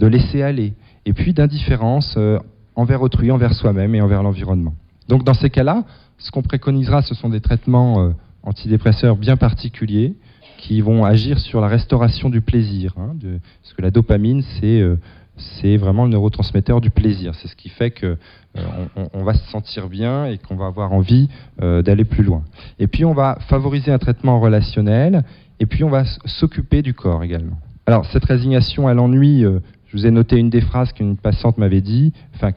de laisser aller, et puis d'indifférence envers autrui, envers soi-même et envers l'environnement. Donc dans ces cas-là, ce qu'on préconisera, ce sont des traitements antidépresseurs bien particuliers qui vont agir sur la restauration du plaisir, parce que la dopamine, c'est vraiment le neurotransmetteur du plaisir. C'est ce qui fait qu'on va se sentir bien et qu'on va avoir envie d'aller plus loin. Et puis on va favoriser un traitement relationnel, et puis on va s'occuper du corps également. Alors cette résignation à l'ennui, je vous ai noté une des phrases qu'une patiente m'avait dit,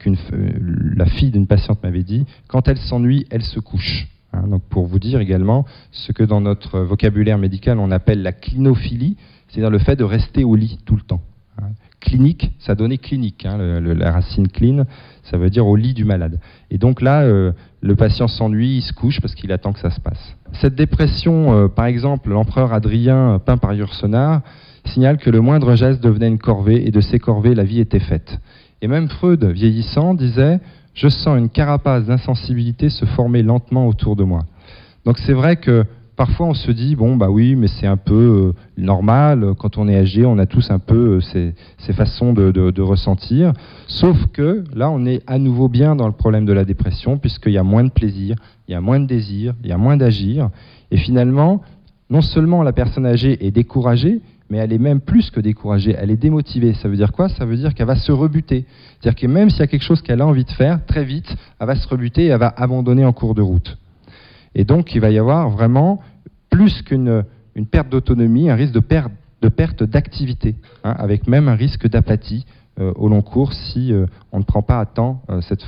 la fille d'une patiente m'avait dit, quand elle s'ennuie, elle se couche. Donc pour vous dire également ce que dans notre vocabulaire médical on appelle la clinophilie, c'est-à-dire le fait de rester au lit tout le temps. Clinique, ça donnait clinique, la racine clean, ça veut dire au lit du malade. Et donc là, le patient s'ennuie, il se couche parce qu'il attend que ça se passe. Cette dépression, par exemple, l'empereur Adrien, peint par Yourcenar, signale que le moindre geste devenait une corvée, et de ces corvées, la vie était faite. Et même Freud, vieillissant, disait « Je sens une carapace d'insensibilité se former lentement autour de moi ». Donc c'est vrai que parfois on se dit, bon bah oui, mais c'est un peu normal, quand on est âgé, on a tous un peu ces façons de ressentir, sauf que là on est à nouveau bien dans le problème de la dépression, puisqu'il y a moins de plaisir, il y a moins de désir, il y a moins d'agir, et finalement, non seulement la personne âgée est découragée, mais elle est même plus que découragée, elle est démotivée. Ça veut dire quoi ? Ça veut dire qu'elle va se rebuter. C'est-à-dire que même s'il y a quelque chose qu'elle a envie de faire, très vite, elle va se rebuter et elle va abandonner en cours de route. Et donc, il va y avoir vraiment, plus qu'une perte d'autonomie, un risque de perte d'activité, avec même un risque d'apathie au long cours si on ne prend pas à temps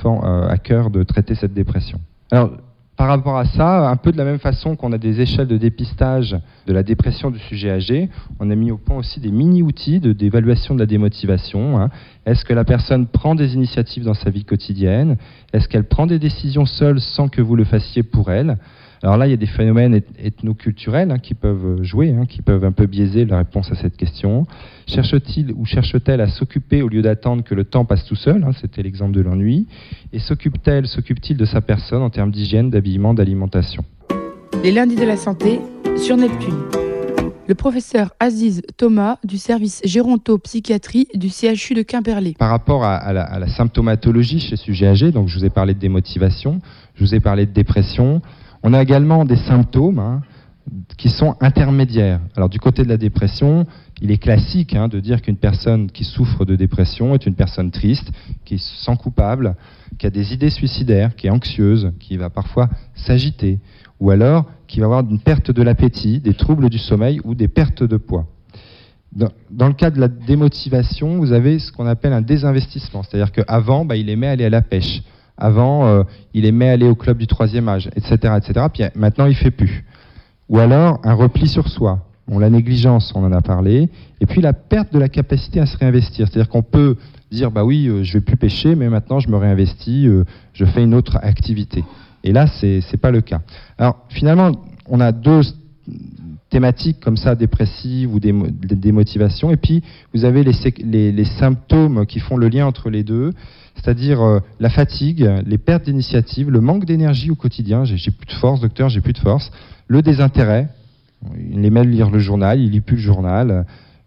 à cœur de traiter cette dépression. Alors, par rapport à ça, un peu de la même façon qu'on a des échelles de dépistage de la dépression du sujet âgé, on a mis au point aussi des mini-outils d'évaluation de la démotivation. Est-ce que la personne prend des initiatives dans sa vie quotidienne ? Est-ce qu'elle prend des décisions seule sans que vous le fassiez pour elle ? Alors là, il y a des phénomènes ethnoculturels qui peuvent jouer, qui peuvent un peu biaiser la réponse à cette question. Cherche-t-il ou cherche-t-elle à s'occuper au lieu d'attendre que le temps passe tout seul ? C'était l'exemple de l'ennui. Et s'occupe-t-il de sa personne en termes d'hygiène, d'habillement, d'alimentation ? Les lundis de la santé sur Neptune. Le professeur Aziz Thomas du service géronto-psychiatrie du CHU de Quimperlé. Par rapport à la symptomatologie chez sujet âgé, donc je vous ai parlé de démotivation, je vous ai parlé de dépression. On a également des symptômes qui sont intermédiaires. Alors du côté de la dépression, il est classique de dire qu'une personne qui souffre de dépression est une personne triste, qui se sent coupable, qui a des idées suicidaires, qui est anxieuse, qui va parfois s'agiter, ou alors qui va avoir une perte de l'appétit, des troubles du sommeil ou des pertes de poids. Dans le cas de la démotivation, vous avez ce qu'on appelle un désinvestissement, c'est-à-dire qu'avant, il aimait aller à la pêche. Avant, il aimait aller au club du 3e âge, etc., etc. Puis maintenant, il ne fait plus. Ou alors, un repli sur soi. La négligence, on en a parlé. Et puis, la perte de la capacité à se réinvestir. C'est-à-dire qu'on peut dire, oui, je ne vais plus pêcher, mais maintenant, je me réinvestis, je fais une autre activité. Et là, ce n'est pas le cas. Alors, finalement, on a deux thématiques comme ça, dépressives ou des motivations. Et puis, vous avez les symptômes qui font le lien entre les deux. C'est-à-dire la fatigue, les pertes d'initiative, le manque d'énergie au quotidien, j'ai plus de force, docteur, j'ai plus de force, le désintérêt, il aimait lire le journal, il lit plus le journal,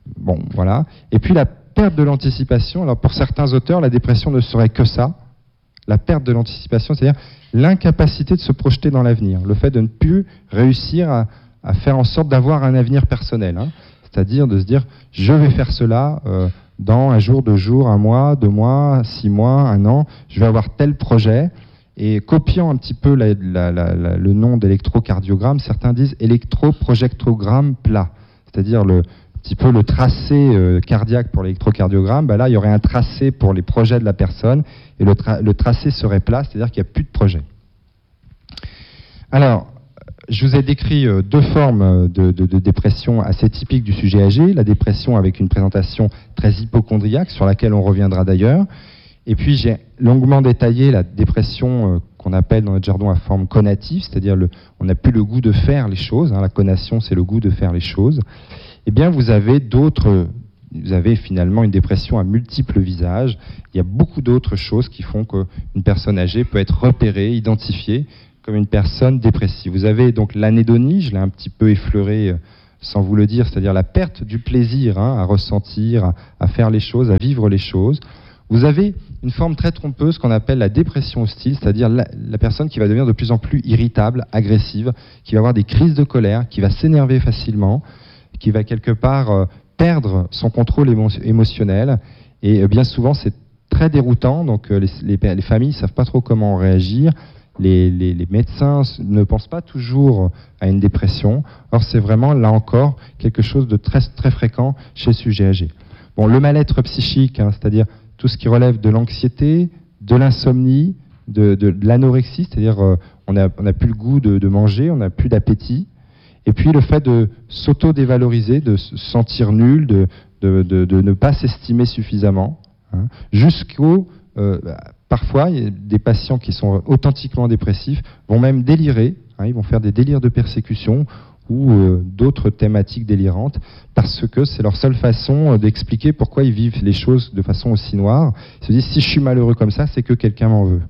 voilà. Et puis la perte de l'anticipation, alors pour certains auteurs, la dépression ne serait que ça, la perte de l'anticipation, c'est-à-dire l'incapacité de se projeter dans l'avenir, le fait de ne plus réussir à faire en sorte d'avoir un avenir personnel, c'est-à-dire de se dire, je vais faire cela dans un jour, 2 jours, 1 mois, 2 mois, 6 mois, 1 an, je vais avoir tel projet. Et copiant un petit peu le nom d'électrocardiogramme, certains disent électroprojectogramme plat, c'est-à-dire petit peu le tracé cardiaque pour l'électrocardiogramme. Là, il y aurait un tracé pour les projets de la personne, et le tracé serait plat, c'est-à-dire qu'il n'y a plus de projet. Alors, je vous ai décrit 2 formes de dépression assez typiques du sujet âgé. La dépression avec une présentation très hypocondriaque, sur laquelle on reviendra d'ailleurs. Et puis j'ai longuement détaillé la dépression qu'on appelle dans notre jargon à forme conative, c'est-à-dire on n'a plus le goût de faire les choses. La conation, c'est le goût de faire les choses. Eh bien, vous avez finalement une dépression à multiples visages. Il y a beaucoup d'autres choses qui font qu'une personne âgée peut être repérée, identifiée comme une personne dépressive. Vous avez donc l'anédonie, je l'ai un petit peu effleuré sans vous le dire, c'est-à-dire la perte du plaisir à ressentir, à faire les choses, à vivre les choses. Vous avez une forme très trompeuse qu'on appelle la dépression hostile, c'est-à-dire la personne qui va devenir de plus en plus irritable, agressive, qui va avoir des crises de colère, qui va s'énerver facilement, qui va quelque part perdre son contrôle émotionnel. Et bien souvent, c'est très déroutant, donc les familles ne savent pas trop comment réagir. Les médecins ne pensent pas toujours à une dépression. Or, c'est vraiment, là encore, quelque chose de très, très fréquent chez le sujet âgé. Bon, le mal-être psychique, c'est-à-dire tout ce qui relève de l'anxiété, de l'insomnie, de l'anorexie, c'est-à-dire on n'a plus le goût de manger, on n'a plus d'appétit. Et puis le fait de s'auto-dévaloriser, de se sentir nul, de ne pas s'estimer suffisamment, jusqu'au... parfois, il y a des patients qui sont authentiquement dépressifs vont même délirer, ils vont faire des délires de persécution ou d'autres thématiques délirantes, parce que c'est leur seule façon d'expliquer pourquoi ils vivent les choses de façon aussi noire. Ils se disent, si je suis malheureux comme ça, c'est que quelqu'un m'en veut.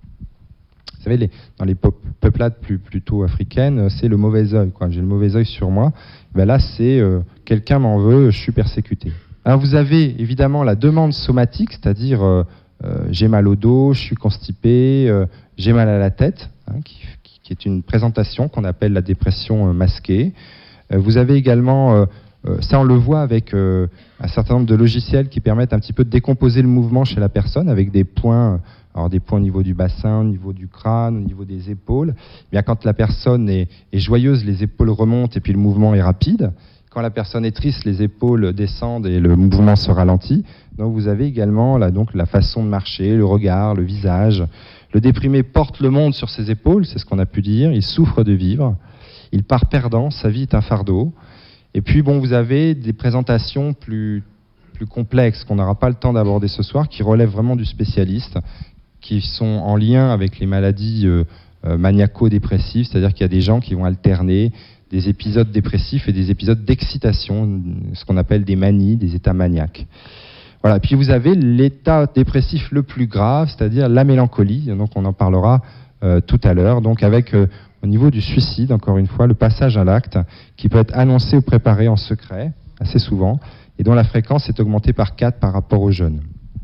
Vous savez, dans les peuplades plutôt africaines, c'est le mauvais œil. J'ai le mauvais œil sur moi. Ben là, c'est quelqu'un m'en veut, je suis persécuté. Alors vous avez évidemment la demande somatique, c'est-à-dire j'ai mal au dos, je suis constipé, j'ai mal à la tête, qui est une présentation qu'on appelle la dépression masquée. Vous avez également, ça on le voit avec un certain nombre de logiciels qui permettent un petit peu de décomposer le mouvement chez la personne avec des points, alors des points au niveau du bassin, au niveau du crâne, au niveau des épaules. Bien, quand la personne est joyeuse, les épaules remontent et puis le mouvement est rapide. Quand la personne est triste, les épaules descendent et le mouvement se ralentit. Donc vous avez également là, donc, la façon de marcher, le regard, le visage. Le déprimé porte le monde sur ses épaules, c'est ce qu'on a pu dire. Il souffre de vivre. Il part perdant, sa vie est un fardeau. Et puis bon, vous avez des présentations plus complexes qu'on n'aura pas le temps d'aborder ce soir, qui relèvent vraiment du spécialiste, qui sont en lien avec les maladies maniaco-dépressives, c'est-à-dire qu'il y a des gens qui vont alterner des épisodes dépressifs et des épisodes d'excitation, ce qu'on appelle des manies, des états maniaques. Voilà. Puis vous avez l'état dépressif le plus grave, c'est-à-dire la mélancolie, donc on en parlera tout à l'heure, donc avec au niveau du suicide, encore une fois, le passage à l'acte, qui peut être annoncé ou préparé en secret, assez souvent, et dont la fréquence est augmentée par 4 par rapport aux jeunes.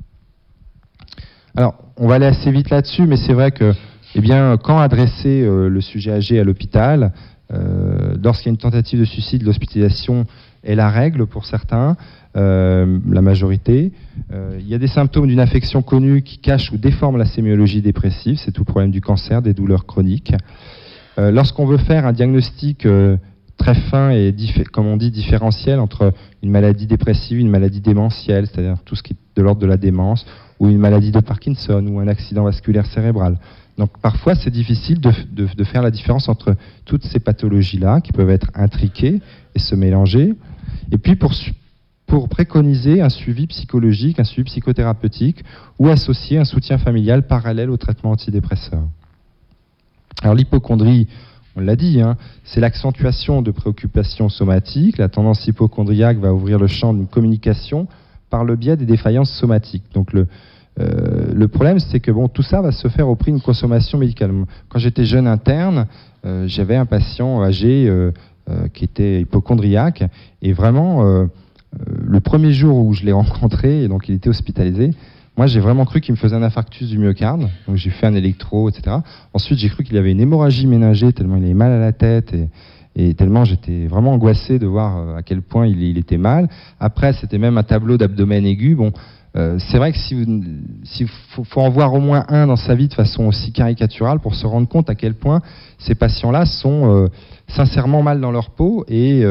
Alors, on va aller assez vite là-dessus, mais c'est vrai que, quand adresser le sujet âgé à l'hôpital, lorsqu'il y a une tentative de suicide, l'hospitalisation est la règle pour certains, la majorité. Il y a des symptômes d'une affection connue qui cachent ou déforment la sémiologie dépressive, c'est tout le problème du cancer, des douleurs chroniques. Lorsqu'on veut faire un diagnostic très fin et, comme on dit, différentiel entre une maladie dépressive et une maladie démentielle, c'est-à-dire tout ce qui est de l'ordre de la démence, ou une maladie de Parkinson, ou un accident vasculaire cérébral. Donc parfois c'est difficile de faire la différence entre toutes ces pathologies-là qui peuvent être intriquées et se mélanger. Et puis pour préconiser un suivi psychologique, un suivi psychothérapeutique ou associer un soutien familial parallèle au traitement antidépresseur. Alors l'hypocondrie, on l'a dit, c'est l'accentuation de préoccupations somatiques. La tendance hypocondriaque va ouvrir le champ d'une communication par le biais des défaillances somatiques. Donc le problème, c'est que tout ça va se faire au prix d'une consommation médicale. Quand j'étais jeune interne, j'avais un patient âgé qui était hypocondriaque, et vraiment, le premier jour où je l'ai rencontré, et donc il était hospitalisé, moi j'ai vraiment cru qu'il me faisait un infarctus du myocarde, donc j'ai fait un électro, etc. Ensuite j'ai cru qu'il avait une hémorragie méningée, tellement il avait mal à la tête, et tellement j'étais vraiment angoissé de voir à quel point il était mal. Après, c'était même un tableau d'abdomen aigu. C'est vrai que s'il faut en voir au moins un dans sa vie de façon aussi caricaturale pour se rendre compte à quel point ces patients-là sont sincèrement mal dans leur peau, et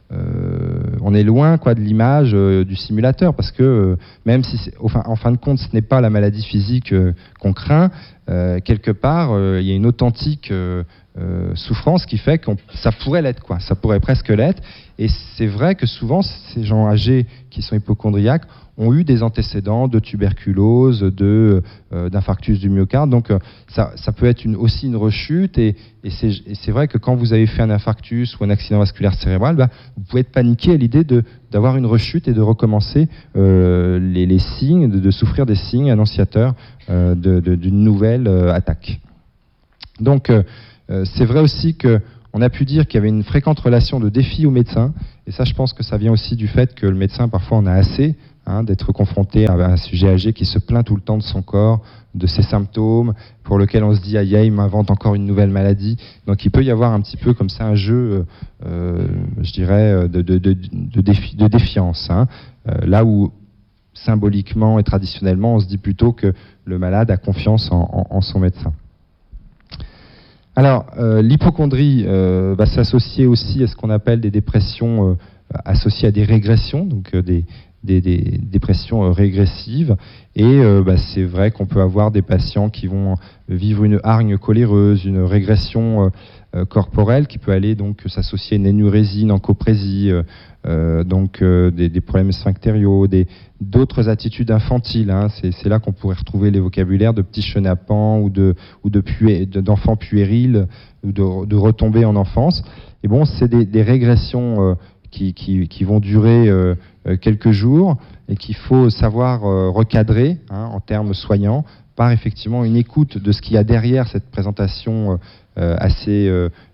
on est loin de l'image du simulateur, parce que même si en fin de compte ce n'est pas la maladie physique qu'on craint, quelque part il y a une authentique souffrance qui fait que ça pourrait l'être, ça pourrait presque l'être. Et c'est vrai que souvent ces gens âgés qui sont hypocondriaques ont eu des antécédents de tuberculose, d'infarctus du myocarde, donc ça peut être aussi une rechute, et c'est vrai que quand vous avez fait un infarctus ou un accident vasculaire cérébral, vous pouvez être paniqué à l'idée d'avoir une rechute et de recommencer les signes, de souffrir des signes annonciateurs d'une nouvelle attaque. Donc c'est vrai aussi que on a pu dire qu'il y avait une fréquente relation de défi au médecin, et ça je pense que ça vient aussi du fait que le médecin parfois en a assez d'être confronté à un sujet âgé qui se plaint tout le temps de son corps, de ses symptômes, pour lequel on se dit aïe aïe, il m'invente encore une nouvelle maladie. Donc il peut y avoir un petit peu comme ça un jeu, je dirais, de défiance, là où symboliquement et traditionnellement on se dit plutôt que le malade a confiance en son médecin. Alors, l'hypocondrie va s'associer aussi à ce qu'on appelle des dépressions associées à des régressions, donc des dépressions régressives. Et c'est vrai qu'on peut avoir des patients qui vont vivre une hargne choléreuse, une régression corporelle qui peut aller donc s'associer à une énurésie, une encoprésie, des problèmes sphinctériaux, d'autres attitudes infantiles. C'est là qu'on pourrait retrouver les vocabulaires de petits chenapans ou d'enfants puérils ou de retombées en enfance. Et bon, c'est des régressions qui vont durer quelques jours et qu'il faut savoir recadrer en termes soignants par effectivement une écoute de ce qu'il y a derrière cette présentation assez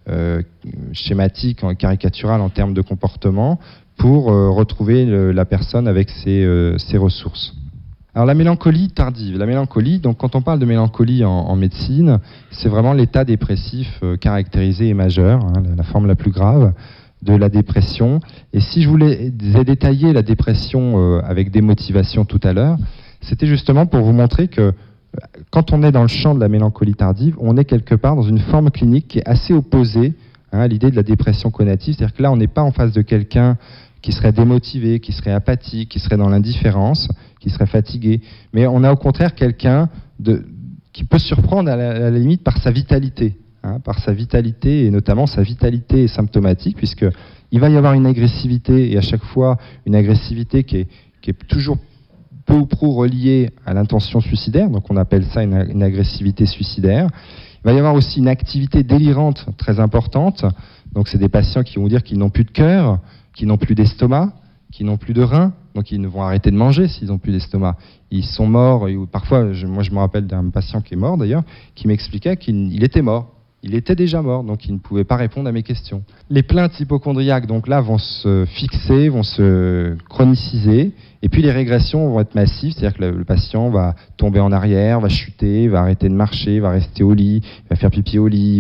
schématique, caricaturale en termes de comportement pour retrouver la personne avec ses ressources. Alors la mélancolie tardive. La mélancolie, donc quand on parle de mélancolie en médecine, c'est vraiment l'état dépressif caractérisé et majeur, la forme la plus grave de la dépression. Et si je voulais détailler la dépression avec des motivations tout à l'heure, c'était justement pour vous montrer que quand on est dans le champ de la mélancolie tardive, on est quelque part dans une forme clinique qui est assez opposée à l'idée de la dépression cognitive. C'est-à-dire que là, on n'est pas en face de quelqu'un qui serait démotivé, qui serait apathique, qui serait dans l'indifférence, qui serait fatigué. Mais on a au contraire quelqu'un qui peut surprendre à la limite par sa vitalité. Par sa vitalité, et notamment sa vitalité symptomatique, puisqu'il va y avoir une agressivité, et à chaque fois une agressivité qui est toujours peu ou prou reliée à l'intention suicidaire, donc on appelle ça une agressivité suicidaire. Il va y avoir aussi une activité délirante très importante, donc c'est des patients qui vont dire qu'ils n'ont plus de cœur, qu'ils n'ont plus d'estomac, qu'ils n'ont plus de reins, donc ils vont arrêter de manger s'ils n'ont plus d'estomac. Ils sont morts, et parfois, moi je me rappelle d'un patient qui est mort d'ailleurs, qui m'expliquait qu'il était mort. Il était déjà mort, donc il ne pouvait pas répondre à mes questions. Les plaintes hypochondriaques, donc là, vont se fixer, vont se chroniciser, et puis les régressions vont être massives, c'est-à-dire que le patient va tomber en arrière, va chuter, va arrêter de marcher, va rester au lit, va faire pipi au lit,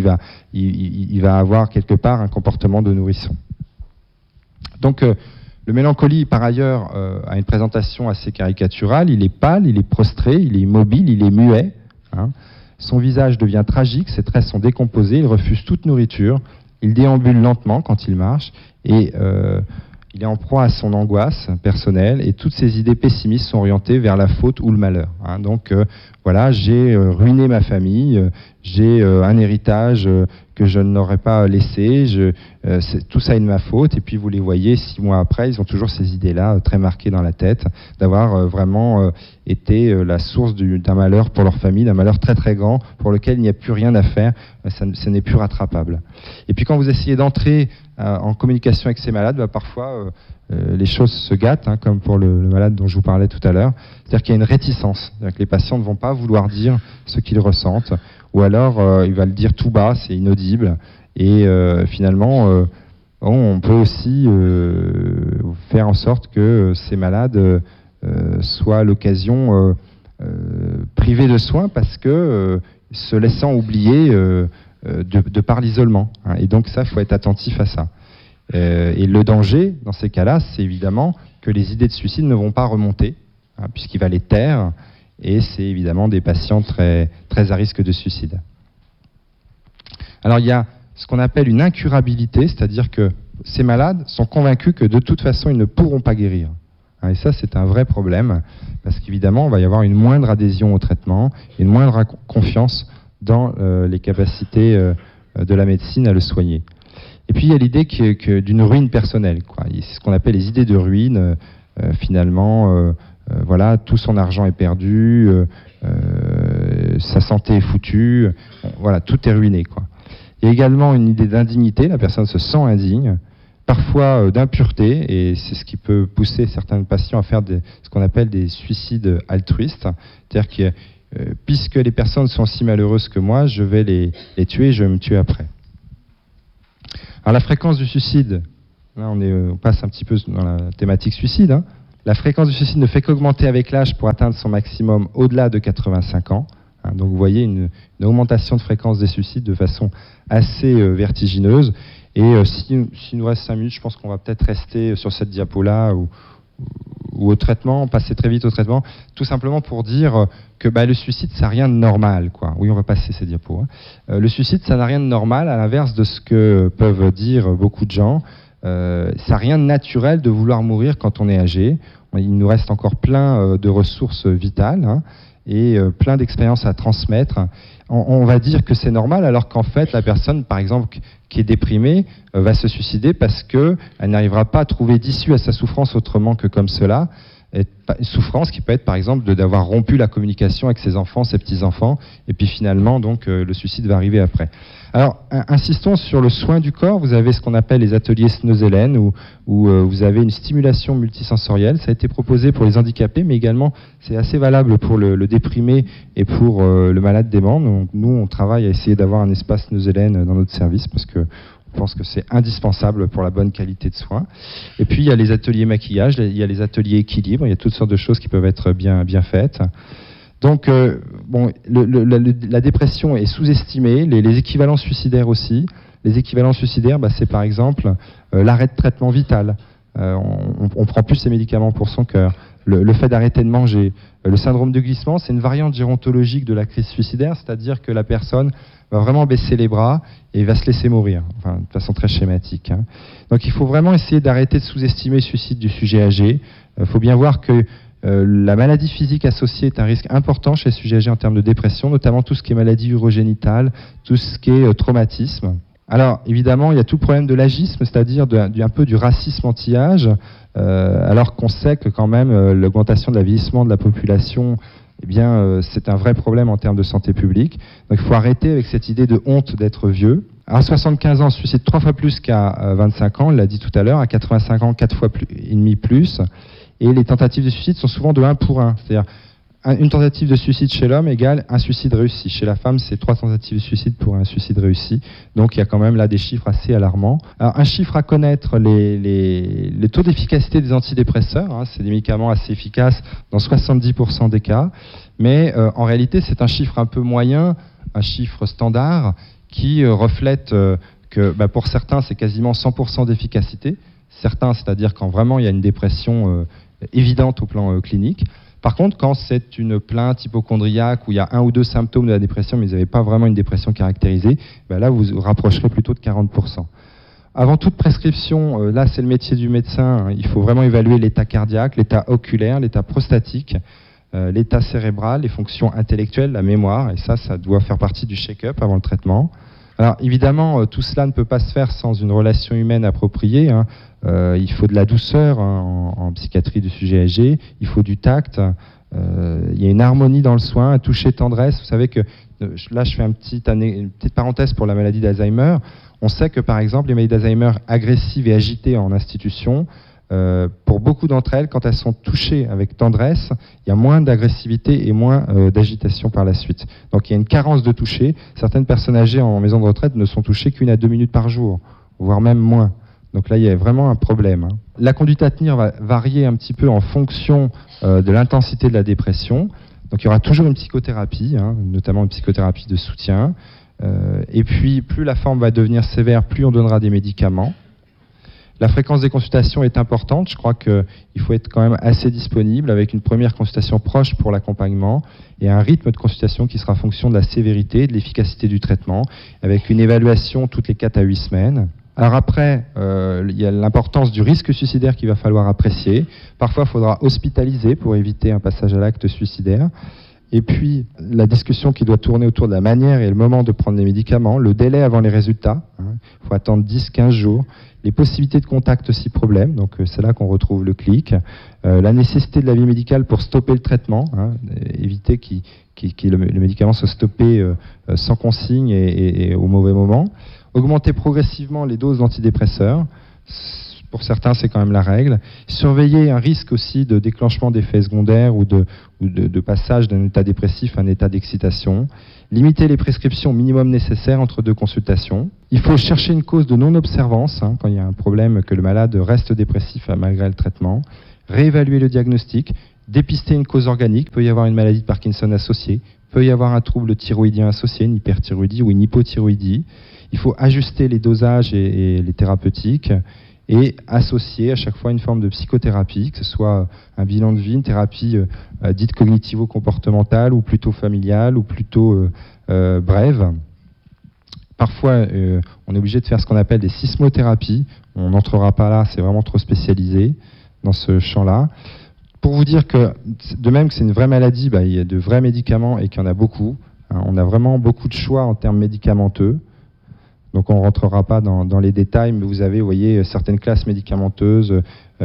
il va avoir quelque part un comportement de nourrisson. Donc le mélancolie, par ailleurs, a une présentation assez caricaturale. Il est pâle, il est prostré, il est immobile, il est muet. Son visage devient tragique, ses traits sont décomposés, il refuse toute nourriture, il déambule lentement quand il marche et il est en proie à son angoisse personnelle et toutes ses idées pessimistes sont orientées vers la faute ou le malheur. Donc voilà, j'ai ruiné ma famille, j'ai un héritage que je n'aurais pas laissé, tout ça est de ma faute. Et puis vous les voyez, 6 mois après, ils ont toujours ces idées-là très marquées dans la tête, d'avoir vraiment été la source d'un malheur pour leur famille, d'un malheur très très grand, pour lequel il n'y a plus rien à faire, ce n'est plus rattrapable. Et puis quand vous essayez d'entrer en communication avec ces malades, parfois les choses se gâtent, comme pour le malade dont je vous parlais tout à l'heure. C'est-à-dire qu'il y a une réticence, c'est-à-dire que les patients ne vont pas vouloir dire ce qu'ils ressentent, ou alors il va le dire tout bas, c'est inaudible, et finalement on peut aussi faire en sorte que ces malades soient à l'occasion privés de soins parce que se laissant oublier de par l'isolement. Et donc ça, il faut être attentif à ça. Et le danger, dans ces cas-là, c'est évidemment que les idées de suicide ne vont pas remonter, puisqu'il va les taire, et c'est évidemment des patients très, très à risque de suicide. Alors il y a ce qu'on appelle une incurabilité, c'est-à-dire que ces malades sont convaincus que de toute façon ils ne pourront pas guérir. Et ça, c'est un vrai problème, parce qu'évidemment, il va y avoir une moindre adhésion au traitement, une moindre confiance dans les capacités de la médecine à le soigner. Et puis il y a l'idée d'une ruine personnelle, c'est ce qu'on appelle les idées de ruine. Finalement, voilà, tout son argent est perdu, sa santé est foutue, voilà, tout est ruiné, Il y a également une idée d'indignité, la personne se sent indigne, parfois d'impureté, et c'est ce qui peut pousser certains patients à faire ce qu'on appelle des suicides altruistes, c'est-à-dire que puisque les personnes sont si malheureuses que moi, je vais les tuer et je vais me tuer après. Alors la fréquence du suicide, là on passe un petit peu dans la thématique suicide, hein. La fréquence du suicide ne fait qu'augmenter avec l'âge pour atteindre son maximum au-delà de 85 ans. Hein. Donc vous voyez une augmentation de fréquence des suicides de façon assez vertigineuse. Et s'il nous reste 5 minutes, je pense qu'on va peut-être rester sur cette diapo-là ou au traitement, passer très vite au traitement, tout simplement pour dire que le suicide, ça n'a rien de normal, quoi. Oui, on va passer ces diapos. Hein. Le suicide, ça n'a rien de normal, à l'inverse de ce que peuvent dire beaucoup de gens. Ça n'a rien de naturel de vouloir mourir quand on est âgé. Il nous reste encore plein de ressources vitales, hein, et plein d'expériences à transmettre. On va dire que c'est normal, alors qu'en fait, la personne, par exemple, qui est déprimée, va se suicider parce qu'elle n'arrivera pas à trouver d'issue à sa souffrance autrement que comme cela. Une souffrance qui peut être, par exemple, d'avoir rompu la communication avec ses enfants, ses petits-enfants, et puis finalement, donc, le suicide va arriver après. Alors, insistons sur le soin du corps. Vous avez ce qu'on appelle les ateliers Snozelen, où vous avez une stimulation multisensorielle. Ça a été proposé pour les handicapés, mais également, c'est assez valable pour le déprimé et pour le malade dément. Donc, nous, on travaille à essayer d'avoir un espace Snozelen dans notre service, parce que je pense que c'est indispensable pour la bonne qualité de soins. Et puis, il y a les ateliers maquillage, il y a les ateliers équilibre, il y a toutes sortes de choses qui peuvent être bien faites. Donc, la dépression est sous-estimée, les équivalents suicidaires aussi. Les équivalents suicidaires, c'est par exemple l'arrêt de traitement vital. On prend plus ses médicaments pour son cœur. Le fait d'arrêter de manger. Le syndrome de glissement, c'est une variante gérontologique de la crise suicidaire, c'est-à-dire que la personne va vraiment baisser les bras et va se laisser mourir, enfin, de façon très schématique. Hein. Donc il faut vraiment essayer d'arrêter de sous-estimer le suicide du sujet âgé. Il faut bien voir que la maladie physique associée est un risque important chez les sujets âgés en termes de dépression, notamment tout ce qui est maladie urogénitale, tout ce qui est traumatisme. Alors évidemment, il y a tout le problème de l'agisme, c'est-à-dire un peu du racisme anti-âge, alors qu'on sait que quand même l'augmentation de l'avilissement de la population, c'est un vrai problème en termes de santé publique. Donc il faut arrêter avec cette idée de honte d'être vieux. À 75 ans, on se suicide 3 fois plus qu'à 25 ans, on l'a dit tout à l'heure, à 85 ans, 4 fois et demi plus. Et les tentatives de suicide sont souvent de 1 pour 1. C'est-à-dire, une tentative de suicide chez l'homme égale un suicide réussi. Chez la femme, c'est 3 tentatives de suicide pour un suicide réussi. Donc il y a quand même là des chiffres assez alarmants. Alors un chiffre à connaître, les taux d'efficacité des antidépresseurs. Hein, c'est des médicaments assez efficaces dans 70% des cas. Mais en réalité, c'est un chiffre un peu moyen, un chiffre standard, qui reflète que pour certains, c'est quasiment 100% d'efficacité. Certains, c'est-à-dire quand vraiment il y a une dépression évidente au plan clinique. Par contre, quand c'est une plainte hypocondriaque où il y a 1 ou 2 symptômes de la dépression, mais vous n'avez pas vraiment une dépression caractérisée, là, vous vous rapprocherez plutôt de 40%. Avant toute prescription, là, c'est le métier du médecin. Hein, il faut vraiment évaluer l'état cardiaque, l'état oculaire, l'état prostatique, l'état cérébral, les fonctions intellectuelles, la mémoire. Et ça doit faire partie du check-up avant le traitement. Alors, évidemment, tout cela ne peut pas se faire sans une relation humaine appropriée. Hein. Il faut de la douceur en psychiatrie du sujet âgé, il faut du tact, il y a une harmonie dans le soin, un toucher tendresse. Vous savez que, là je fais une petite parenthèse pour la maladie d'Alzheimer. On sait que par exemple les maladies d'Alzheimer agressives et agitées en institution, pour beaucoup d'entre elles, quand elles sont touchées avec tendresse, il y a moins d'agressivité et moins d'agitation par la suite. Donc il y a une carence de toucher. Certaines personnes âgées en maison de retraite ne sont touchées qu'1 à 2 minutes par jour, voire même moins. Donc là, il y a vraiment un problème. Hein. La conduite à tenir va varier un petit peu en fonction de l'intensité de la dépression. Donc il y aura toujours une psychothérapie, hein, notamment une psychothérapie de soutien. Et puis, plus la forme va devenir sévère, plus on donnera des médicaments. La fréquence des consultations est importante. Je crois qu'il faut être quand même assez disponible avec une première consultation proche pour l'accompagnement et un rythme de consultation qui sera fonction de la sévérité, de l'efficacité du traitement, avec une évaluation toutes les 4 à 8 semaines. Alors après, il y a l'importance du risque suicidaire qu'il va falloir apprécier. Parfois, il faudra hospitaliser pour éviter un passage à l'acte suicidaire. Et puis, la discussion qui doit tourner autour de la manière et le moment de prendre les médicaments, le délai avant les résultats, il faut attendre 10-15 jours, les possibilités de contact si problème, donc c'est là qu'on retrouve le clic, la nécessité de l'avis médical pour stopper le traitement, éviter que le médicament soit stoppé sans consigne et au mauvais moment. Augmenter progressivement les doses d'antidépresseurs. Pour certains, c'est quand même la règle. Surveiller un risque aussi de déclenchement d'effets secondaires ou de passage d'un état dépressif à un état d'excitation. Limiter les prescriptions au minimum nécessaire entre 2 consultations. Il faut chercher une cause de non-observance, quand il y a un problème que le malade reste dépressif malgré le traitement. Réévaluer le diagnostic. Dépister une cause organique. Il peut y avoir une maladie de Parkinson associée. Il peut y avoir un trouble thyroïdien associé, une hyperthyroïdie ou une hypothyroïdie. Il faut ajuster les dosages et les thérapeutiques et associer à chaque fois une forme de psychothérapie, que ce soit un bilan de vie, une thérapie dite cognitivo-comportementale ou plutôt familiale ou plutôt brève. Parfois, on est obligé de faire ce qu'on appelle des sismothérapies. On n'entrera pas là, c'est vraiment trop spécialisé dans ce champ-là. Pour vous dire que, de même que c'est une vraie maladie, il y a de vrais médicaments et qu'il y en a beaucoup. On a vraiment beaucoup de choix en termes médicamenteux. Donc on ne rentrera pas dans les détails, mais vous avez, certaines classes médicamenteuses,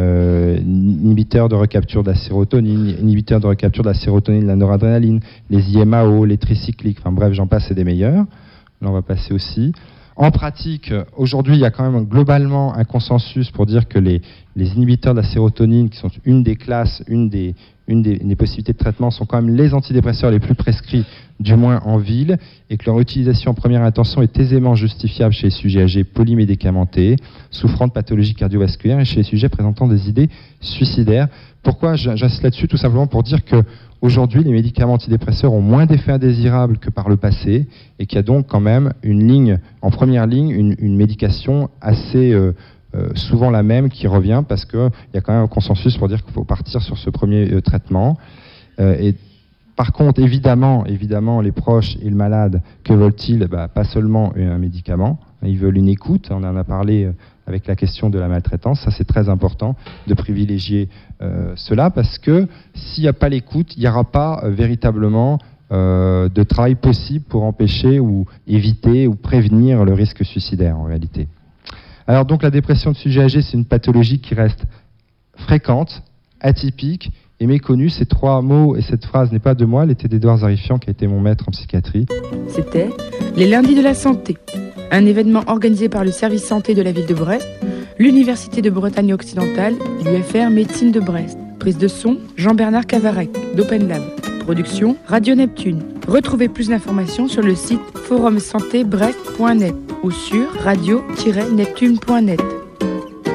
inhibiteurs de recapture de la sérotonine, inhibiteurs de recapture de la sérotonine, de la noradrénaline, les IMAO, les tricycliques, enfin bref, j'en passe, c'est des meilleurs. Là, on va passer aussi. En pratique, aujourd'hui, il y a quand même globalement un consensus pour dire que les inhibiteurs de la sérotonine, qui sont une des classes, une des possibilités de traitement, sont quand même les antidépresseurs les plus prescrits, du moins en ville, et que leur utilisation en première intention est aisément justifiable chez les sujets âgés polymédicamentés, souffrant de pathologies cardiovasculaires et chez les sujets présentant des idées suicidaires. Pourquoi j'insiste là-dessus? Tout simplement pour dire que aujourd'hui, les médicaments antidépresseurs ont moins d'effets indésirables que par le passé, et qu'il y a donc quand même en première ligne, une médication assez souvent la même qui revient, parce qu'il y a quand même un consensus pour dire qu'il faut partir sur ce premier traitement. Et par contre, évidemment, les proches et le malade, que veulent-ils? Pas seulement un médicament, ils veulent une écoute. On en a parlé avec la question de la maltraitance. Ça, c'est très important de privilégier cela, parce que s'il n'y a pas l'écoute, il n'y aura pas véritablement de travail possible pour empêcher ou éviter ou prévenir le risque suicidaire en réalité. Alors donc la dépression de sujets âgés, c'est une pathologie qui reste fréquente, atypique et méconnue. Ces 3 mots et cette phrase n'est pas de moi, elle était d'Édouard Zarifian qui a été mon maître en psychiatrie. C'était les lundis de la santé, un événement organisé par le service santé de la ville de Brest, l'Université de Bretagne occidentale, l'UFR Médecine de Brest. Prise de son, Jean-Bernard Cavarec, d'Open Lab. Production, Radio Neptune. Retrouvez plus d'informations sur le site forumsantébrest.net ou sur radio-neptune.net.